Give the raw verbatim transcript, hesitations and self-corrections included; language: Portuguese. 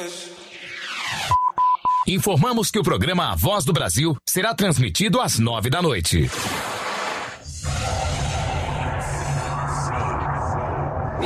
Informamos que o programa A Voz do Brasil será transmitido às nove da noite.